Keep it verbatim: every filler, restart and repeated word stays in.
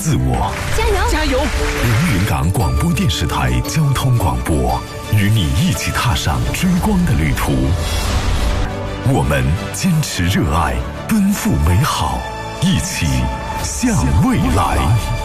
自我。 加油！ 加油！ 连云港广播电视台交通广播，与你一起踏上追光的旅途。我们坚持热爱，奔赴美好，一起向未来。